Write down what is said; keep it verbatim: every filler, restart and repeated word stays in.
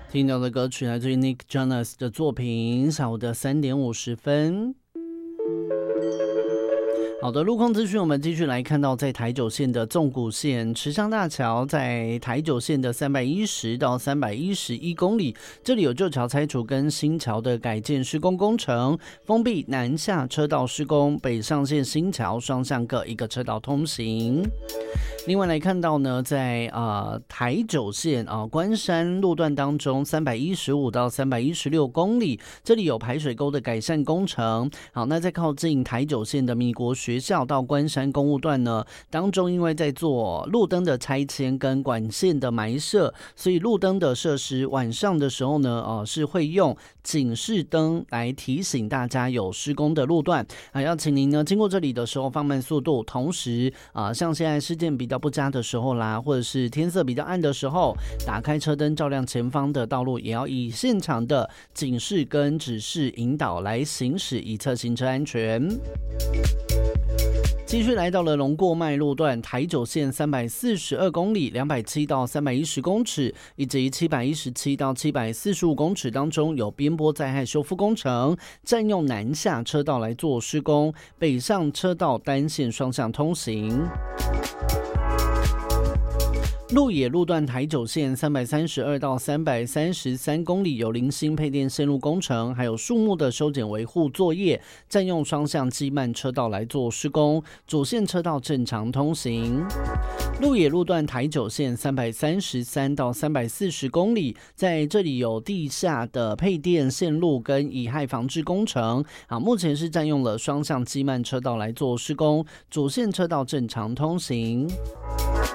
听到的歌曲来自于 Nick Jonas 的作品，下午的三点五十分。好的，路况资讯，我们继续来看到，在台九线的纵谷线池上大桥，在台九线的三百一十到三百一十一公里，这里有旧桥拆除跟新桥的改建施工工程，封闭南下车道施工，北上线新桥双向各一个车道通行。另外来看到呢，在呃台九线啊、呃、关山路段当中，三百一十五到三百一十六公里，这里有排水沟的改善工程。好，那在靠近台九线的米国学校到关山公路段呢，当中因为在做路灯的拆迁跟管线的埋设，所以路灯的设施晚上的时候呢，呃是会用警示灯来提醒大家有施工的路段啊，要请您呢经过这里的时候放慢速度，同时啊、呃，像现在视线比较不佳的时候啦，或者是天色比较暗的时候，打开车灯照亮前方的道路，也要以现场的警示跟指示引导来行驶，以策行车安全。继续来到了龙过脉路段，台九线三百四十二公里，两百七到三百一十公尺，以及七百一十七到七百四十五公尺当中有边坡灾害修复工程，占用南下车道来做施工，北上车道单线双向通行。鹿野路段台九线三百三十二到三百三十三公里，有零星配电线路工程，还有树木的修剪维护作业，占用双向机慢车道来做施工，主线车道正常通行。鹿野路段台九线三百三十三到三百四十公里，在这里有地下的配电线路跟乙害防治工程，啊，目前是占用了双向机慢车道来做施工，主线车道正常通行。